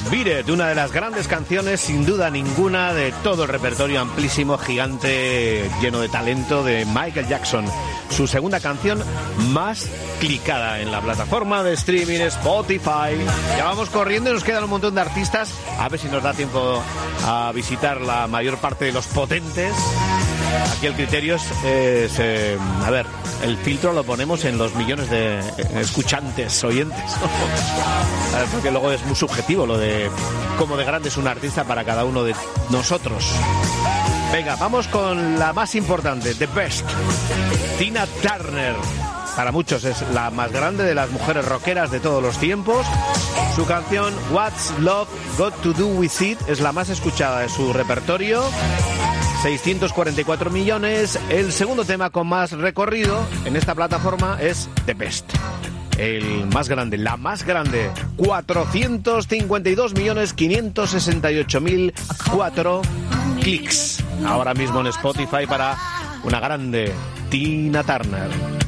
Beat It, una de las grandes canciones, sin duda ninguna, de todo el repertorio amplísimo, gigante, lleno de talento de Michael Jackson. Su segunda canción más clicada en la plataforma de streaming Spotify. Ya vamos corriendo y nos quedan un montón de artistas. A ver si nos da tiempo a visitar la mayor parte de los potentes. Aquí el criterio es a ver, el filtro lo ponemos en los millones de escuchantes, oyentes. Porque luego es muy subjetivo lo de cómo de grande es un artista para cada uno de nosotros. Venga, vamos con la más importante, The Best. Tina Turner. Para muchos es la más grande de las mujeres rockeras de todos los tiempos. Su canción What's Love Got to Do With It es la más escuchada de su repertorio. 644 millones. El segundo tema con más recorrido en esta plataforma es The Best. El más grande, la más grande. 452.568.004 clics. Ahora mismo en Spotify para una grande Tina Turner.